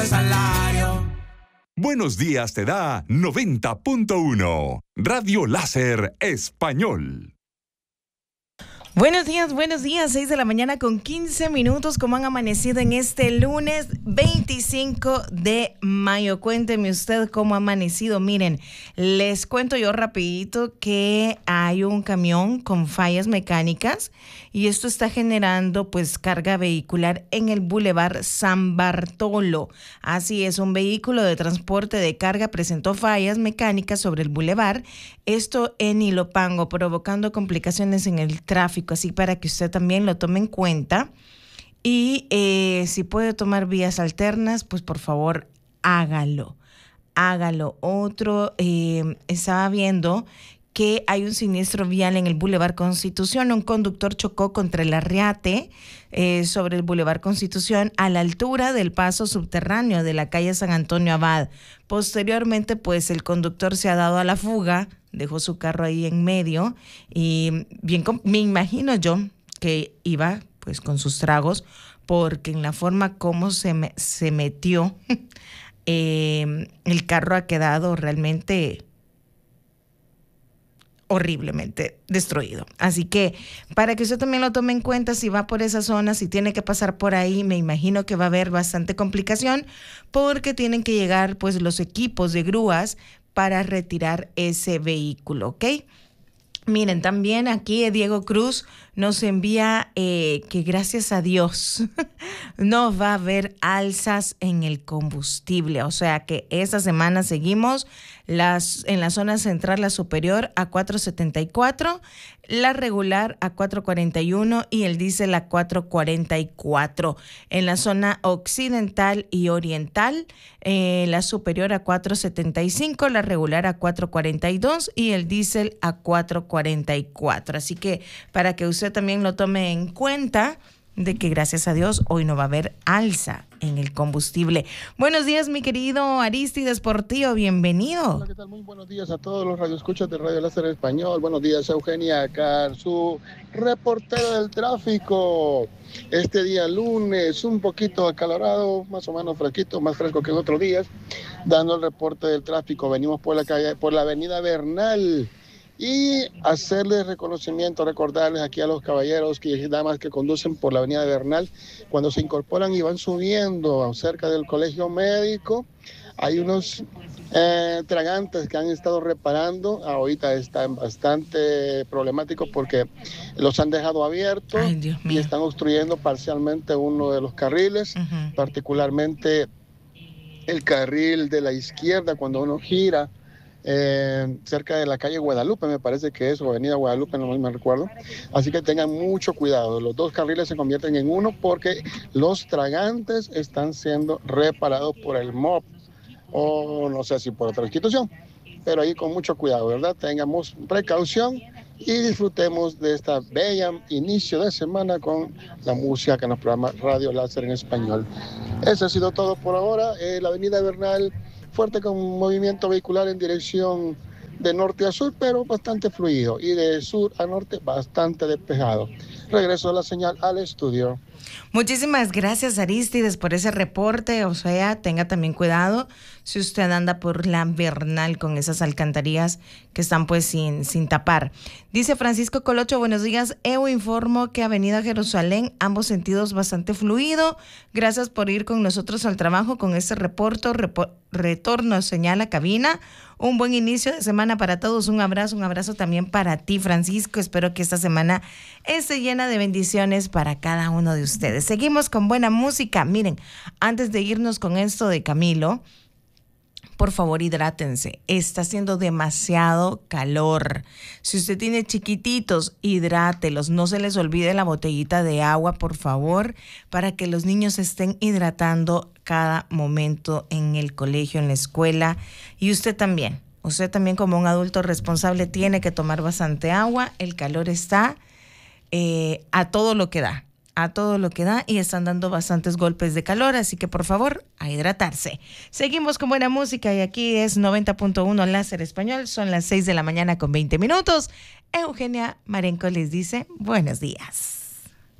salario. Buenos días te da 90.1 Radio Láser Español. Buenos días, 6 de la mañana con 15 minutos. ¿Cómo han amanecido en este lunes 25 de mayo? Cuénteme usted cómo ha amanecido. Miren, les cuento yo rapidito que hay un camión con fallas mecánicas y esto está generando pues carga vehicular en el Boulevard San Bartolo. Así es, un vehículo de transporte de carga presentó fallas mecánicas sobre el bulevar, esto en Ilopango, provocando complicaciones en el tráfico. Así para que usted también lo tome en cuenta y si puede tomar vías alternas, pues por favor hágalo. Otro, estaba viendo que hay un siniestro vial en el Boulevard Constitución. Un conductor chocó contra el arriate sobre el Boulevard Constitución a la altura del paso subterráneo de la calle San Antonio Abad. Posteriormente, pues el conductor se ha dado a la fuga, dejó su carro ahí en medio y bien, me imagino yo que iba pues con sus tragos, porque en la forma como se metió el carro ha quedado realmente horriblemente destruido. Así que para que usted también lo tome en cuenta, si va por esa zona, si tiene que pasar por ahí, me imagino que va a haber bastante complicación porque tienen que llegar pues los equipos de grúas para retirar ese vehículo, ¿ok? Miren, también aquí Diego Cruz nos envía que gracias a Dios no va a haber alzas en el combustible. O sea que esta semana seguimos en la zona central, la superior a 4.74, la regular a 4.41 y el diésel a 4.44. En la zona occidental y oriental, la superior a 4.75, la regular a 4.42 y el diésel a 4.44. Así que para que usted también lo tome en cuenta de que gracias a Dios hoy no va a haber alza en el combustible. Buenos días, mi querido Arístides Portillo, bienvenido. Hola, ¿qué tal? Muy buenos días a todos los radioescuchas de Radio Láser Español. Buenos días, Eugenia, acá su reportero del tráfico. Este día lunes, un poquito acalorado, más o menos fresquito, más fresco que en otros días, dando el reporte del tráfico. Venimos por la calle, por la avenida Bernal. Y hacerles reconocimiento, recordarles aquí a los caballeros y damas que conducen por la avenida Bernal, cuando se incorporan y van subiendo cerca del colegio médico, hay unos tragantes que han estado reparando. Ahorita están bastante problemáticos porque los han dejado abiertos. Ay, Dios mío. Y están obstruyendo parcialmente uno de los carriles, particularmente el carril de la izquierda cuando uno gira. Cerca de la calle Guadalupe, me parece que es, o avenida Guadalupe, no me recuerdo. Así que tengan mucho cuidado. Los dos carriles se convierten en uno porque los tragantes están siendo reparados por el MOP, o no sé si por otra institución, pero ahí con mucho cuidado, ¿verdad? Tengamos precaución y disfrutemos de esta bella inicio de semana con la música que nos programa Radio Láser en Español. Eso ha sido todo por ahora. La avenida Bernal fuerte con movimiento vehicular en dirección de norte a sur, pero bastante fluido, y de sur a norte bastante despejado. Regreso a la señal al estudio. Muchísimas gracias, Arístides, por ese reporte. O sea, tenga también cuidado si usted anda por la Bernal con esas alcantarillas que están pues sin tapar. Dice Francisco Colocho, buenos días. Informo que Avenida Jerusalén, ambos sentidos bastante fluido. Gracias por ir con nosotros al trabajo con este retorno señal a cabina. Un buen inicio de semana para todos. Un abrazo también para ti, Francisco. Espero que esta semana esté llena de bendiciones para cada uno de ustedes. Seguimos con buena música. Miren, antes de irnos con esto de Camilo, por favor, hidrátense. Está haciendo demasiado calor. Si usted tiene chiquititos, hidrátelos. No se les olvide la botellita de agua, por favor, para que los niños estén hidratando cada momento en el colegio, en la escuela. Y usted también como un adulto responsable tiene que tomar bastante agua. El calor está a todo lo que da. Y están dando bastantes golpes de calor, así que por favor, a hidratarse. Seguimos con buena música y aquí es 90.1 Láser Español, son las 6 de la mañana con 20 minutos. Eugenia Marenco les dice buenos días.